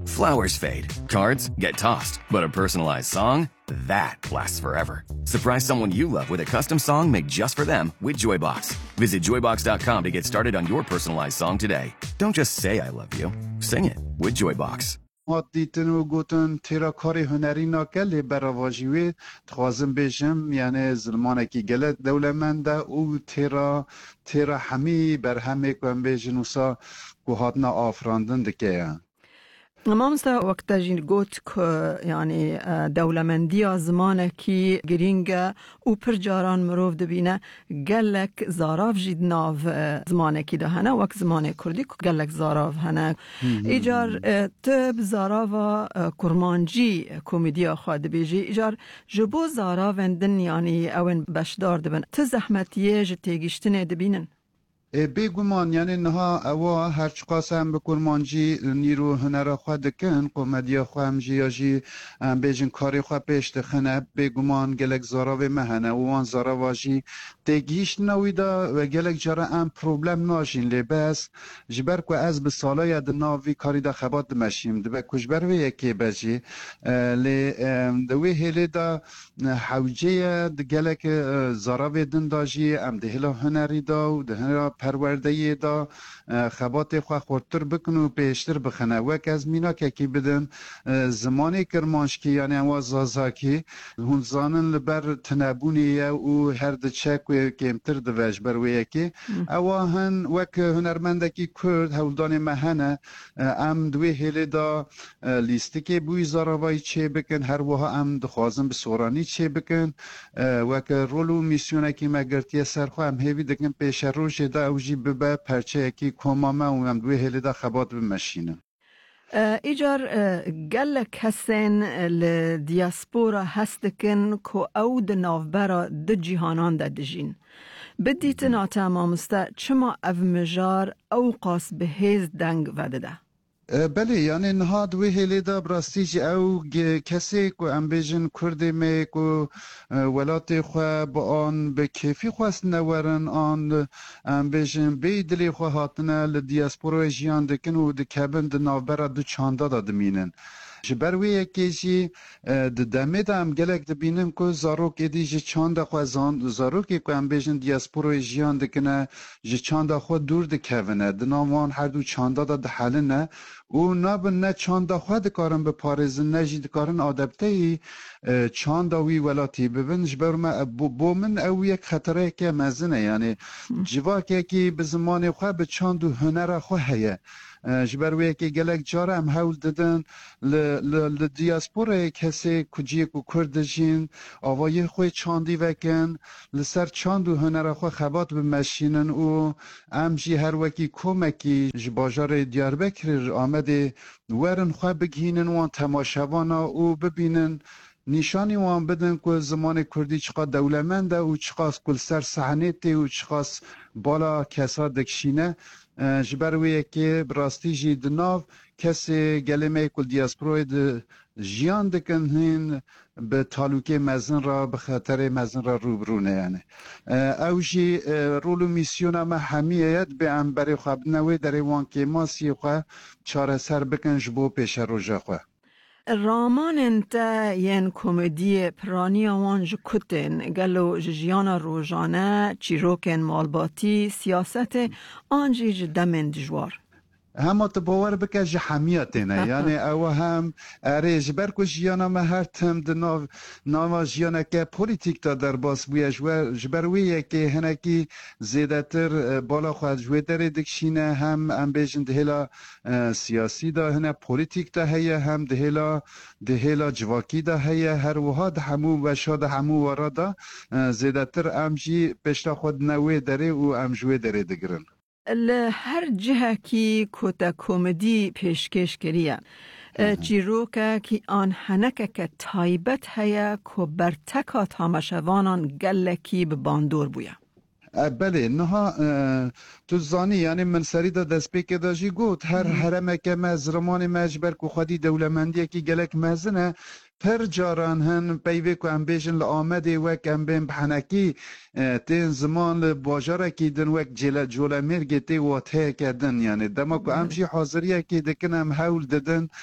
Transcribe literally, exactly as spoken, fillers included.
Flowers fade, cards get tossed, but a personalized song, that lasts forever. Surprise someone you love with a custom song made just for them with Joybox. Visit joybox dot com to get started on your personalized song today. Don't just say I love you, sing it with Joybox. ما دیتن و گوتن تیرا کاری هنری ناکلی براواجیوی تخوازم بیشم یعنی زلمانه کی گلت دولمنده او تیرا تیرا همی بر همه کن بیشنوسا گوهاتنا آفراندن دکه ما مستا وقت جین گوت که یعنی دولمندی زمانه کی گرینگه او پر جاران مروف دبینه گلک زاراف جید ناو زمانه کی ده هنه وقت زمانه کردی که گلک زاراف هنه ایجار تب زاراف کرمانجی کومیدیا خواد بیجی ایجار جبو زاراف اندن یعنی اون بشدار دبن تزحمتیه جتیگیشتنه دبینن بگومان یعنی نها اوا هرچ قاسم بکرمانجی نیرو هنر خود دکن قومدی خوام جیاجی بیجن کاری خواه پیش دخنه بگومان گلک زاراوی مهنه وان زاراواجی تگیش نویدا و گلک جارا ام پروبلم ناشین لی بس جبر که از به سالای دناوی کاری دا خبات دمشیم دبه کجبر وی یکی بجی لی دوی هلی دا حوجه گلک زاراوی دن داجی ام دهلا هنری دا و دهلا پرورده دا خبات خواه خورتر بکن و پیشتر بخنه وک از مینا که کی بدن زمانی کرمانش کی یعنی اواز زازا کی هون زانن لبر تنبونی او هر ده چک و کمتر دوش بروی یکی اوا هن وک هنرمنده کی کرد هولدان مهنه ام دوی هلی دا لیستی که بوی زاراوی چه بکن هر وها ام دخوازم به سورانی چه بکن وک رولو میسیونه کی مگرتی سرخوا هم هیوی دکن پیش روش دا اوجی ببه پرچه یکی کمامه و هم دوی هلی دا خبات بمشینه ایجار گل کسین لدیاسپورا هستکن که او د نافبرا د جیهانان دا دجین بدیت ناتا مامستا چما او مجار او قاس به هیز دنگ وده ده بله یعنی نها دوی هلی دا براستیج او کسی که ام بیجن کرده می که ولات خواه با آن به کیفی خواست نورن آن ام بیجن بی دلی خواه هاتنه لدیاسپوروی جیان دکن و دکبن د نافبرا دو چانده دا دمینن جبروی یکیشی دمه دا هم گلک دبینم که زاروک ایدی جه چانده خواه زاروکی که هم بیجن دیاسپوروی جیان دکنه جه چانده خواه دور دکونه دناوان هر دو چانده دا دحله نه او نابن نه چانده خواه دکارن به پارزن نه جی دکارن آدبته ای چانده وی ولاتی ببین جبر ما بو من او یک خطره که مزنه یعنی جواکی که به زمان خواه به چاندو هنر خواه هیه جبر وی که گلک جاره هم حول دادن ل دیاسپورا کسی کجی کو کردجین آوای خوی چاندی وکن لسر چاندو هنر خو خبات به مشینن و امجی هر وکی کمکی جباجار دیاربکر آمده ورن خو بگینن و تماشاوانا او ببینن نشانی وان بدن که زمان کردی چقدر دولمنده و چقدر کل سر صحنه تی و چقدر بالا کسا دکشینه جبروی که براستی جی دناو کسی گلمه کل دیاسپروی ده جیان دکن هین به تالوکه مزن را به خطر مزن را روبرونه یعنی او جی رولو میسیون اما همیت به انبری خواب نوی در وان که ما سی خواه چاره سر بکن جبو پیش روژه خواه رامان انت ین کمدی پرانی آوان جو کتن گلو جیانا روزانه چیروکن مالباتی سیاست آنجی جدمن دجوار همه تو باور بکه جه حمیت نه یعنی او هم اره جبر که جیانا ما هر تم ده ناو ناو جیانا که پولیتیک تا در باس بویش و جبر ویه که هنکی زیده تر بالا خواهد جوی داره دکشینه هم ام بیجن ده هلا سیاسی دا هنه پولیتیک دا هیه هم ده هلا ده هلا جواکی دا هیه هر وها ده همو و شاد همو وارا دا زیده تر ام جی پشتا خود نوی داره و ام جوی داره دگرن هر جهه کی کتا کمدی پیشکش کریه چیروکه کی آن هنکه که تایبت هیا که برتکا تامشوانان گلکی به باندور بویا بله نها تو زانی یعنی من سری دا دست پیک داجی گوت هر حرمه که مزرمان مجبر که خودی دولمندیه که گلک مزنه پر جاران هن پیوه که ام بیشن لآمده وک ام بین بحنکی تین زمان لباجاره که دن وک جل جوله مرگه تی واته کردن یعنی دما که امشی حاضریه که دکن ام حول ددن